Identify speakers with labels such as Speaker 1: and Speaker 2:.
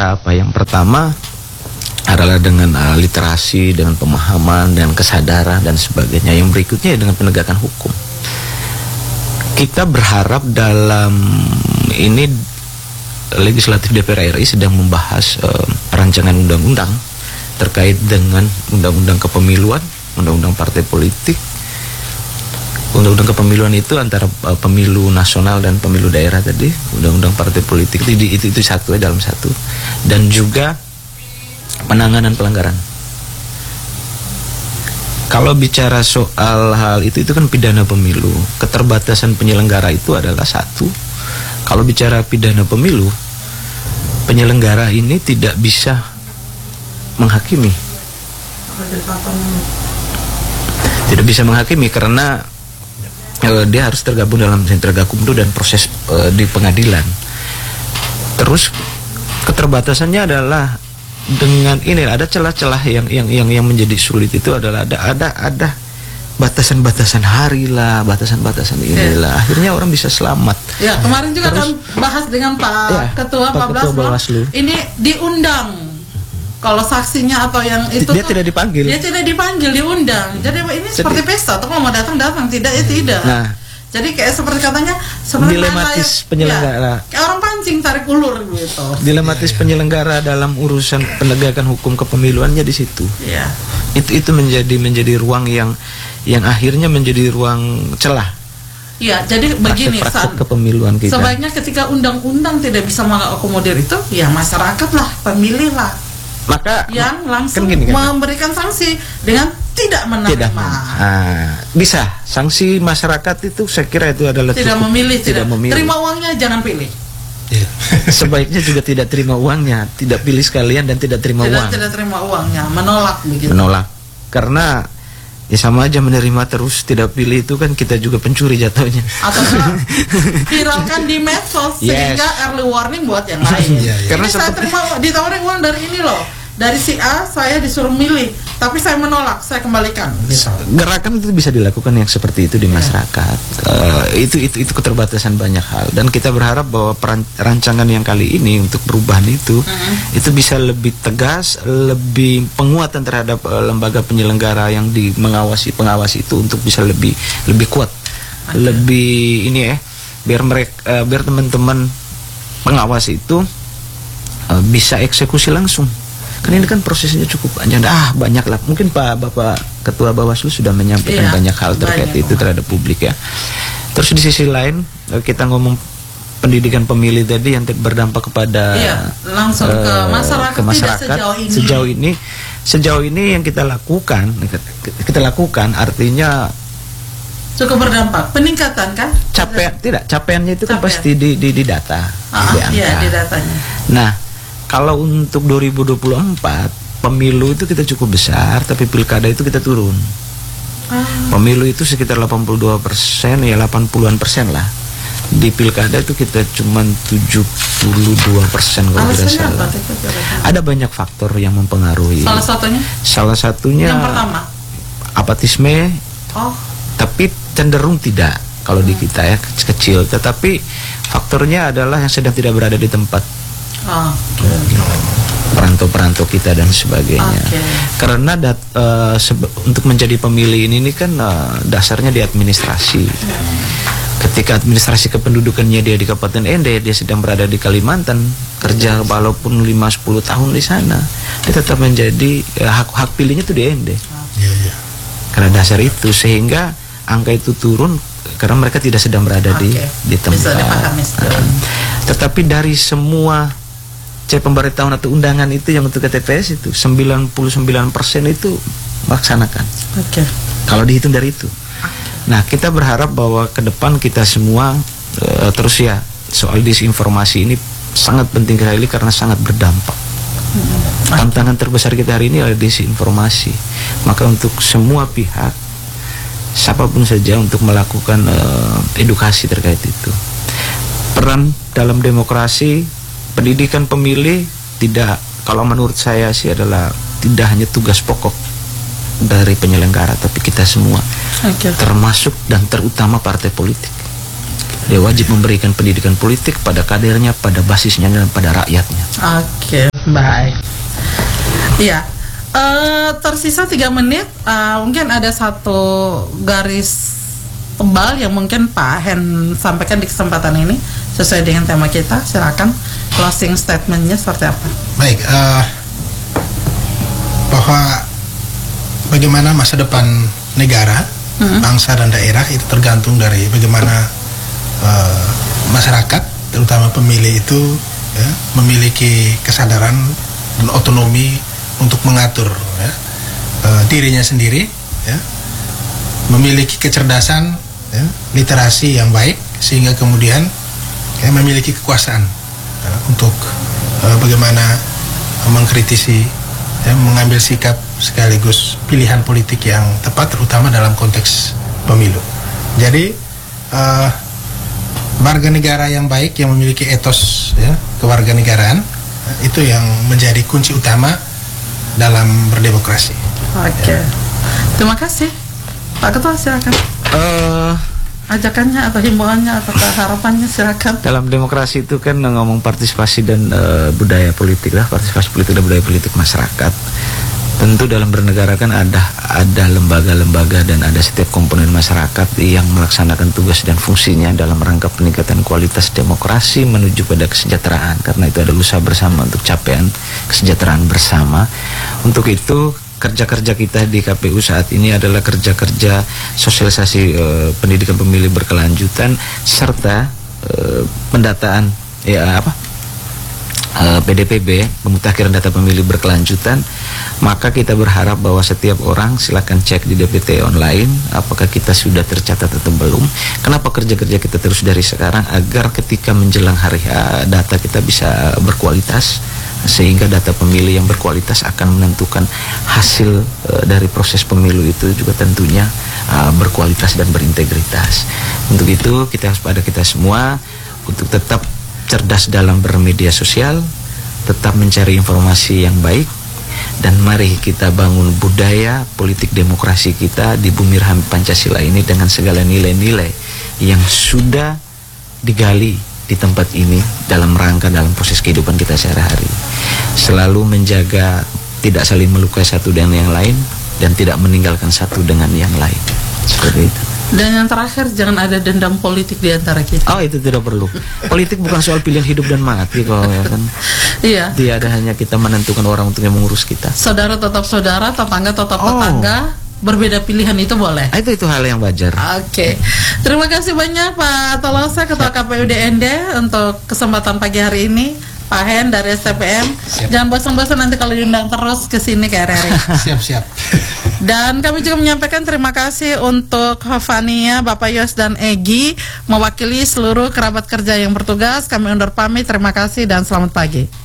Speaker 1: cara apa? Yang pertama adalah dengan literasi, dengan pemahaman, dengan kesadaran dan sebagainya. Yang berikutnya dengan penegakan hukum. Kita berharap dalam ini legislatif DPR RI sedang membahas rancangan undang-undang terkait dengan undang-undang kepemiluan, undang-undang partai politik. Undang-undang kepemiluan itu antara pemilu nasional dan pemilu daerah tadi, undang-undang partai politik itu satu dalam satu, dan juga penanganan pelanggaran. Kalau bicara soal hal itu kan pidana pemilu, keterbatasan penyelenggara itu adalah satu. Kalau bicara pidana pemilu, penyelenggara ini tidak bisa menghakimi. Tidak bisa menghakimi karena dia harus tergabung dalam sentra gakumdu dan proses di pengadilan. Terus keterbatasannya adalah dengan ini ada celah-celah yang menjadi sulit itu adalah ada batasan-batasan hari lah, batasan-batasan inilah. Akhirnya orang bisa selamat.
Speaker 2: Ya, kemarin juga kan bahas dengan Pak Ketua Bawaslu. Ini diundang. Kalau saksinya atau yang itu
Speaker 1: dia tidak dipanggil.
Speaker 2: Dia tidak dipanggil, diundang. Jadi ini seperti pesta, atau kalau mau datang, tidak ya tidak.
Speaker 1: Nah,
Speaker 2: jadi kayak seperti katanya seperti
Speaker 1: dilematis penyelenggara.
Speaker 2: Ya, kayak orang pancing tarik ulur gitu.
Speaker 1: Dilematis penyelenggara dalam urusan penegakan hukum kepemiluannya di situ.
Speaker 2: Iya.
Speaker 1: Itu menjadi ruang yang akhirnya menjadi ruang celah.
Speaker 2: Iya, jadi begini
Speaker 1: kepemiluan kita.
Speaker 2: Sebaiknya ketika undang-undang tidak bisa mengakomodir itu, ya masyarakat lah, pemilih lah.
Speaker 1: Maka
Speaker 2: yang langsung
Speaker 1: kan
Speaker 2: memberikan sanksi dengan tidak menerima.
Speaker 1: Bisa sanksi masyarakat itu saya kira itu adalah
Speaker 2: tidak
Speaker 1: cukup,
Speaker 2: memilih, tidak
Speaker 1: memilih.
Speaker 2: Terima uangnya, jangan pilih.
Speaker 1: Sebaiknya juga tidak terima uangnya, tidak pilih sekalian dan tidak terima uang.
Speaker 2: Tidak terima uangnya, menolak begitu.
Speaker 1: Menolak, karena ya sama aja menerima terus tidak pilih itu kan kita juga pencuri jatuhnya. Atau
Speaker 2: viralkan di medsos sehingga early warning buat yang lain. Karena saya terima ditawarin uang dari ini loh, dari si A, saya disuruh milih, tapi saya menolak, saya kembalikan.
Speaker 1: Gerakan itu bisa dilakukan yang seperti itu di masyarakat. Itu keterbatasan banyak hal, dan kita berharap bahwa rancangan yang kali ini untuk perubahan itu bisa lebih tegas, lebih penguatan terhadap lembaga penyelenggara yang pengawas itu untuk bisa lebih kuat, lebih ini biar teman-teman pengawas itu bisa eksekusi langsung. Kan ini kan prosesnya cukup panjang. Banyak lah. Mungkin Bapak Ketua Bawaslu sudah menyampaikan banyak hal terkait itu terhadap publik ya. Terus di sisi lain kita ngomong pendidikan pemilih tadi yang berdampak kepada
Speaker 2: langsung ke masyarakat.
Speaker 1: Sejauh ini yang kita lakukan artinya
Speaker 2: cukup berdampak. Peningkatan kan?
Speaker 1: Capaiannya itu kan pasti di data.
Speaker 2: Di datanya.
Speaker 1: Nah, kalau untuk 2024 pemilu itu kita cukup besar, tapi pilkada itu kita turun. Pemilu itu sekitar 82%, ya 80-an% lah. Di pilkada itu kita cuma 72% kalau tidak salah. Ada banyak faktor yang mempengaruhi. Salah satunya
Speaker 2: yang pertama
Speaker 1: apatisme. Tapi cenderung tidak kalau di kita ya kecil. Tetapi faktornya adalah yang sedang tidak berada di tempat. Perantau-perantau kita dan sebagainya. Karena untuk menjadi pemilih ini kan dasarnya di administrasi. Ketika administrasi kependudukannya dia di Kabupaten Ende, dia sedang berada di Kalimantan, kerja walaupun 5-10 tahun di sana, dia tetap menjadi hak pilihnya itu di Ende. Karena dasar itu, sehingga angka itu turun karena mereka tidak sedang berada di tempat. Tetapi dari semua pemberitahuan atau undangan itu yang untuk TPS itu 99% itu melaksanakan. Kalau dihitung dari itu. Nah, kita berharap bahwa ke depan kita semua terus ya soal disinformasi ini sangat penting sekali karena sangat berdampak. Tantangan terbesar kita hari ini adalah disinformasi. Maka untuk semua pihak, siapapun saja untuk melakukan edukasi terkait itu. Peran dalam demokrasi, pendidikan pemilih kalau menurut saya sih adalah tidak hanya tugas pokok dari penyelenggara, tapi kita semua, termasuk dan terutama partai politik. Dia wajib memberikan pendidikan politik pada kadernya, pada basisnya dan pada rakyatnya.
Speaker 2: Baik. Iya. Tersisa 3 menit. Mungkin ada satu garis tebal yang mungkin Pak Hen sampaikan di kesempatan ini sesuai dengan tema kita. Silakan closing statementnya seperti apa?
Speaker 3: Baik. Bahwa bagaimana masa depan negara, bangsa dan daerah itu tergantung dari bagaimana masyarakat, terutama pemilih itu ya, memiliki kesadaran dan otonomi untuk mengatur ya, dirinya sendiri, ya, memiliki kecerdasan, ya, literasi yang baik sehingga kemudian ya, memiliki kekuasaan ya, untuk bagaimana mengkritisi, ya, mengambil sikap sekaligus pilihan politik yang tepat, terutama dalam konteks pemilu. Jadi warga negara yang baik yang memiliki etos ya, kewarganegaraan itu yang menjadi kunci utama dalam berdemokrasi.
Speaker 2: Oke. Terima kasih Pak Ketua, silakan. Ajakannya atau himbauannya atau harapannya silakan.
Speaker 1: Dalam demokrasi itu kan ngomong partisipasi dan budaya politik lah, partisipasi politik dan budaya politik masyarakat. Tentu dalam bernegara kan ada lembaga-lembaga dan ada setiap komponen masyarakat yang melaksanakan tugas dan fungsinya dalam rangka peningkatan kualitas demokrasi menuju pada kesejahteraan, karena itu ada usaha bersama untuk capaian kesejahteraan bersama. Untuk itu kerja-kerja kita di KPU saat ini adalah kerja-kerja sosialisasi pendidikan pemilih berkelanjutan serta pendataan PDPB, pemutakhiran data pemilih berkelanjutan. Maka kita berharap bahwa setiap orang silakan cek di DPT online apakah kita sudah tercatat atau belum. Kenapa kerja-kerja kita terus dari sekarang, agar ketika menjelang hari data kita bisa berkualitas, sehingga data pemilih yang berkualitas akan menentukan hasil dari proses pemilu itu juga tentunya berkualitas dan berintegritas. Untuk itu kita harus pada kita semua untuk tetap cerdas dalam bermedia sosial, tetap mencari informasi yang baik, dan mari kita bangun budaya politik demokrasi kita di bumi rahmi Pancasila ini dengan segala nilai-nilai yang sudah digali di tempat ini dalam rangka dalam proses kehidupan kita sehari-hari. Selalu menjaga tidak saling melukai satu dengan yang lain dan tidak meninggalkan satu dengan yang lain. Seperti itu.
Speaker 2: Dan yang terakhir, jangan ada dendam politik di antara kita.
Speaker 1: Oh, itu tidak perlu. Politik bukan soal pilihan hidup dan mati kok, ya kan.
Speaker 2: Iya.
Speaker 1: Tidak hanya kita menentukan orang untuk yang mengurus kita.
Speaker 2: Saudara tetap saudara, tetangga tetap tetangga. Berbeda pilihan itu boleh.
Speaker 1: Itu hal yang wajar.
Speaker 2: Oke. Terima kasih banyak Pak Tolosa, Ketua KPU DND untuk kesempatan pagi hari ini. Pak Hen dari STPM. Jangan bosan-bosan nanti kalau diundang terus ke sini ke RRI.
Speaker 3: Siap-siap.
Speaker 2: Dan kami juga menyampaikan terima kasih untuk Fania, Bapak Yos dan Egi mewakili seluruh kerabat kerja yang bertugas. Kami undur pamit. Terima kasih dan selamat pagi.